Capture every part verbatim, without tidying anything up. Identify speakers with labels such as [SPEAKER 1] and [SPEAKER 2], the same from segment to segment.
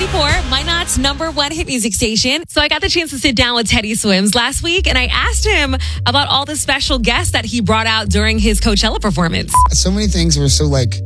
[SPEAKER 1] ninety-four, Minot's number one hit music station. So I got the chance to sit down with Teddy Swims last week, and I asked him about all the special guests that he brought out during his Coachella performance.
[SPEAKER 2] So many things were so like,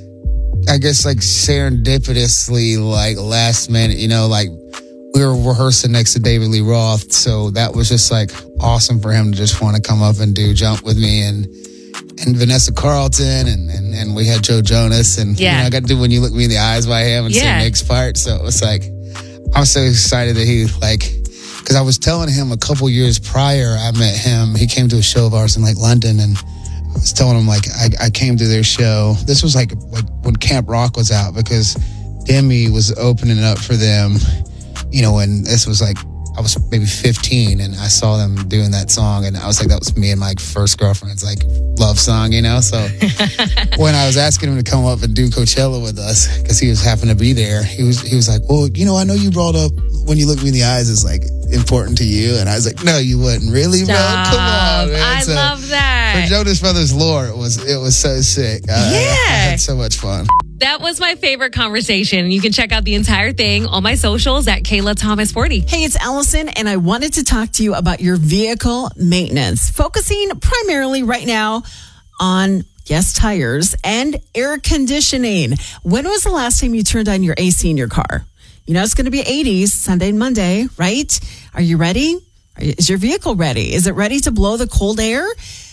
[SPEAKER 2] I guess like serendipitously, like last minute, you know, like we were rehearsing next to David Lee Roth. So that was just like awesome for him to just want to come up and do Jump with me, and and Vanessa Carlton, and, and, and we had Joe Jonas, and
[SPEAKER 1] yeah.
[SPEAKER 2] you know, I got to do When You Look Me in the Eyes by him and
[SPEAKER 1] yeah.
[SPEAKER 2] sing Nick's part. So it was like, I'm so excited that he like, because I was telling him a couple years prior, I met him. He came to a show of ours in like London, and I was telling him like, I, I came to their show. This was like, like when Camp Rock was out, because Demi was opening it up for them, you know, and this was like, I was maybe fifteen, and I saw them doing that song, and I was like, that was me and my first girlfriend's like love song, you know? So when I was asking him to come up and do Coachella with us, because he was happened to be there, he was he was like, well, you know, I know you brought up When You Look Me in the Eyes is like important to you. And I was like, no, you wouldn't. Really,
[SPEAKER 1] Stop.
[SPEAKER 2] bro? Come on, man.
[SPEAKER 1] I
[SPEAKER 2] so
[SPEAKER 1] love that.
[SPEAKER 2] For Jonas Brothers lore, it was, it was so sick. I,
[SPEAKER 1] yeah.
[SPEAKER 2] I, I had so much fun.
[SPEAKER 1] That was my favorite conversation. You can check out the entire thing on my socials at Kayla Thomas forty.
[SPEAKER 3] Hey, it's Allison, and I wanted to talk to you about your vehicle maintenance, focusing primarily right now on, yes, tires and air conditioning. When was the last time you turned on your A C in your car? You know, it's going to be eighties Sunday and Monday, right? Are you ready? Is your vehicle ready? Is it ready to blow the cold air?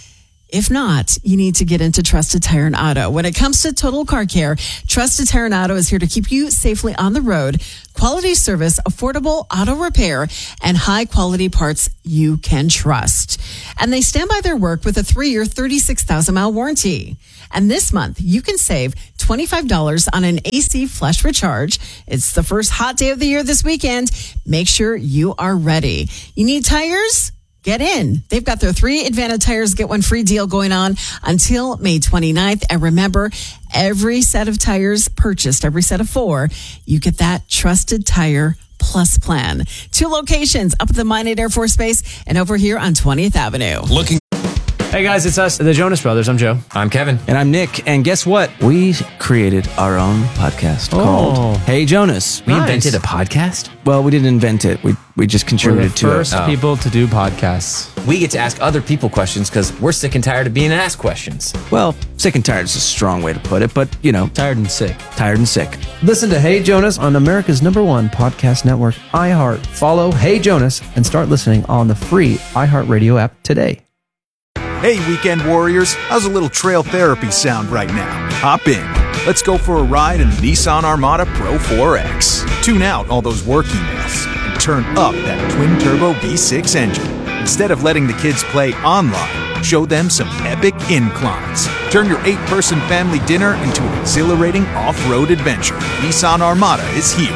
[SPEAKER 3] If not, you need to get into Trusted Tire and Auto. When it comes to total car care, Trusted Tire and Auto is here to keep you safely on the road. Quality service, affordable auto repair, and high quality parts you can trust. And they stand by their work with a three-year, thirty-six thousand mile warranty. And this month, you can save twenty-five dollars on an A C flush recharge. It's the first hot day of the year this weekend. Make sure you are ready. You need tires? Get in. They've got their three Advantage Tires Get One Free deal going on until May twenty-ninth. And remember, every set of tires purchased, every set of four, you get that Trusted Tire Plus plan. Two locations, up at the Minot Air Force Base and over here on twentieth Avenue.
[SPEAKER 4] Looking.
[SPEAKER 5] Hey guys, it's us, the Jonas Brothers. I'm Joe.
[SPEAKER 4] I'm Kevin.
[SPEAKER 5] And I'm Nick. And guess what?
[SPEAKER 6] We created our own podcast
[SPEAKER 5] Oh.
[SPEAKER 6] called Hey Jonas.
[SPEAKER 4] We
[SPEAKER 5] Nice.
[SPEAKER 4] invented a podcast?
[SPEAKER 6] Well, we didn't invent it. We we just
[SPEAKER 5] We're the
[SPEAKER 6] contributed to
[SPEAKER 5] first
[SPEAKER 6] it.
[SPEAKER 4] Oh.
[SPEAKER 5] people to do podcasts.
[SPEAKER 4] We get to ask other people questions because we're sick and tired of being asked questions.
[SPEAKER 6] Well, sick and tired is a strong way to put it, but you know,
[SPEAKER 5] Tired and sick.
[SPEAKER 6] tired and sick.
[SPEAKER 7] Listen to Hey Jonas on America's number one podcast network, iHeart. Follow Hey Jonas and start listening on the free iHeartRadio app today.
[SPEAKER 8] Hey, weekend warriors, how's a little trail therapy sound right now? Hop in. Let's go for a ride in the Nissan Armada Pro four X. Tune out all those work emails and turn up that twin-turbo V six engine. Instead of letting the kids play online, show them some epic inclines. Turn your eight-person family dinner into an exhilarating off-road adventure. Nissan Armada is here.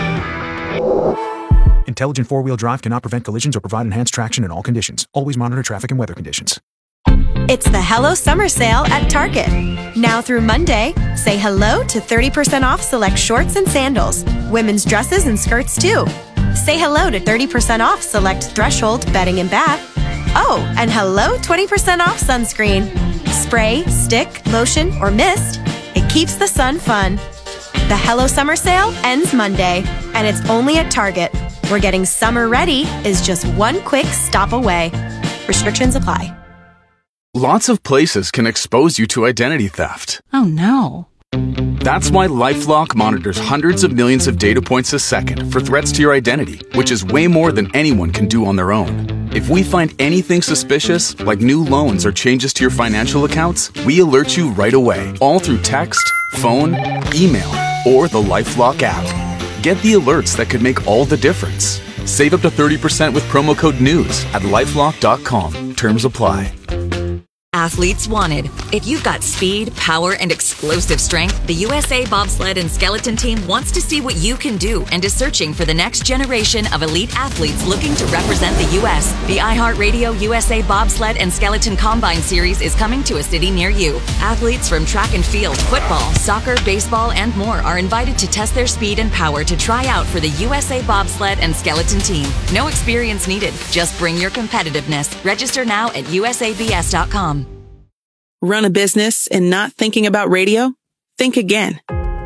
[SPEAKER 8] Intelligent four-wheel drive cannot prevent collisions or provide enhanced traction in all conditions. Always monitor traffic and weather conditions.
[SPEAKER 9] It's the Hello Summer Sale at Target. Now through Monday, say hello to thirty percent off select shorts and sandals, women's dresses and skirts too. Say hello to thirty percent off select Threshold bedding and bath. Oh, and hello twenty percent off sunscreen. Spray, stick, lotion, or mist. It keeps the sun fun. The Hello Summer Sale ends Monday, and it's only at Target, where getting summer ready is just one quick stop away. Restrictions apply.
[SPEAKER 10] Lots of places can expose you to identity theft.
[SPEAKER 11] Oh no.
[SPEAKER 10] That's why LifeLock monitors hundreds of millions of data points a second for threats to your identity, which is way more than anyone can do on their own. If we find anything suspicious, like new loans or changes to your financial accounts, we alert you right away, all through text, phone, email, or the LifeLock app. Get the alerts that could make all the difference. Save up to thirty percent with promo code NEWS at lifelock dot com. Terms apply.
[SPEAKER 12] Athletes wanted. If you've got speed, power, and explosive strength, the U S A Bobsled and Skeleton Team wants to see what you can do and is searching for the next generation of elite athletes looking to represent the U S. The iHeartRadio U S A Bobsled and Skeleton Combine Series is coming to a city near you. Athletes from track and field, football, soccer, baseball, and more are invited to test their speed and power to try out for the U S A Bobsled and Skeleton Team. No experience needed. Just bring your competitiveness. Register now at U S A B S dot com.
[SPEAKER 13] Run a business and not thinking about radio? Think again.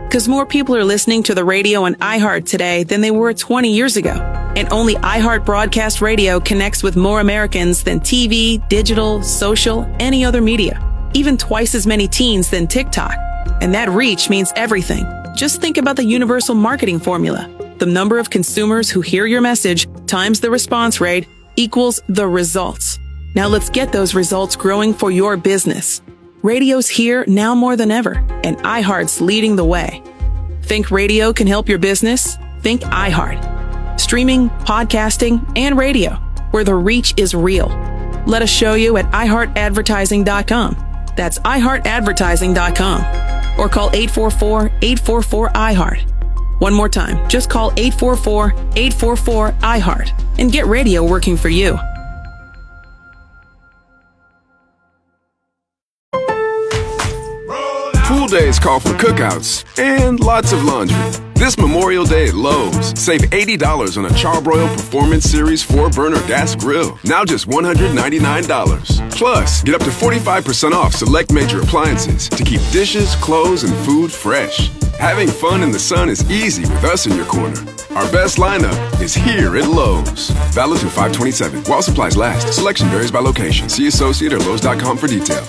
[SPEAKER 11] Because more people are listening to the radio on iHeart today than they were twenty years ago. And only iHeart Broadcast Radio connects with more Americans than T V, digital, social, any other media. Even twice as many teens than TikTok. And that reach means everything. Just think about the universal marketing formula. The number of consumers who hear your message times the response rate equals the results. Now let's get those results growing for your business. Radio's here now more than ever, and iHeart's leading the way. Think radio can help your business? Think iHeart. Streaming, podcasting, and radio, where the reach is real. Let us show you at i heart advertising dot com. That's i heart advertising dot com. Or call eight four four, eight four four, I heart. One more time, just call eight four four, eight four four, I heart and get radio working for you.
[SPEAKER 13] Pool days call for cookouts and lots of laundry. This Memorial Day at Lowe's, save eighty dollars on a Charbroil Performance Series four burner gas grill. Now just one hundred ninety-nine dollars. Plus, get up to forty-five percent off select major appliances to keep dishes, clothes, and food fresh. Having fun in the sun is easy with us in your corner. Our best lineup is here at Lowe's. Valid through five twenty-seven. While supplies last. Selection varies by location. See associate or Lowe's dot com for details.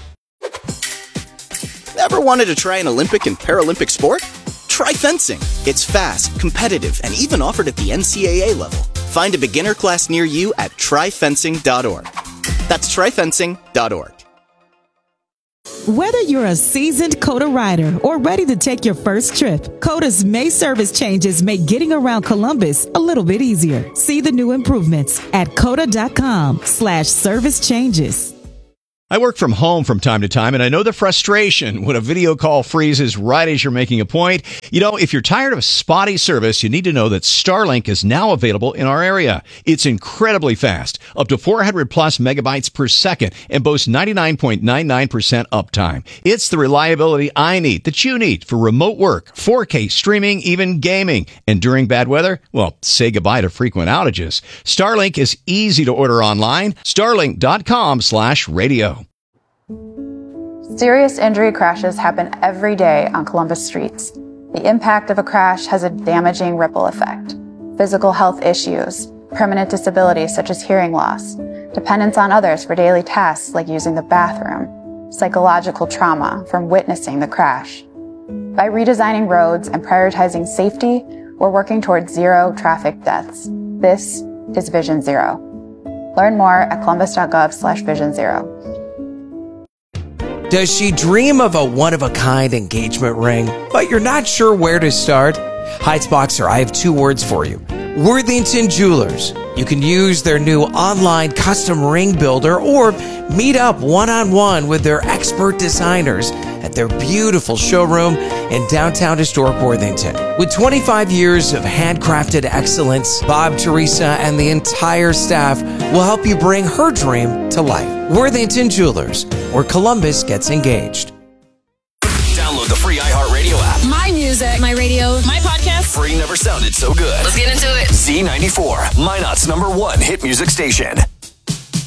[SPEAKER 14] Ever wanted to try an Olympic and Paralympic sport? Try fencing. It's fast, competitive, and even offered at the N C A A level. Find a beginner class near you at try fencing dot org. That's try fencing dot org.
[SPEAKER 15] Whether you're a seasoned COTA rider or ready to take your first trip, COTA's May service changes make getting around Columbus a little bit easier. See the new improvements at cota dot com slash service changes.
[SPEAKER 16] I work from home from time to time, and I know the frustration when a video call freezes right as you're making a point. You know, if you're tired of spotty service, you need to know that Starlink is now available in our area. It's incredibly fast, up to four hundred plus megabytes per second, and boasts ninety-nine point nine nine percent uptime. It's the reliability I need, that you need, for remote work, four K streaming, even gaming. And during bad weather, well, say goodbye to frequent outages. Starlink is easy to order online. Starlink dot com slash radio.
[SPEAKER 17] Serious injury crashes happen every day on Columbus streets. The impact of a crash has a damaging ripple effect. Physical health issues, permanent disabilities such as hearing loss, dependence on others for daily tasks like using the bathroom, psychological trauma from witnessing the crash. By redesigning roads and prioritizing safety, we're working towards zero traffic deaths. This is Vision Zero. Learn more at columbus dot gov slash vision zero.
[SPEAKER 18] Does she dream of a one-of-a-kind engagement ring, but you're not sure where to start? Heights Boxer, I have two words for you. Worthington Jewelers. You can use their new online custom ring builder or meet up one-on-one with their expert designers at their beautiful showroom in downtown historic Worthington. With twenty-five years of handcrafted excellence, Bob, Teresa, and the entire staff will help you bring her dream to life. Worthington Jewelers, where Columbus gets engaged.
[SPEAKER 19] Download the free iHeartRadio app.
[SPEAKER 20] My music, my radio, my podcast.
[SPEAKER 19] Free never sounded so good.
[SPEAKER 20] Let's get into it.
[SPEAKER 19] Z ninety-four, Minot's number one hit music station.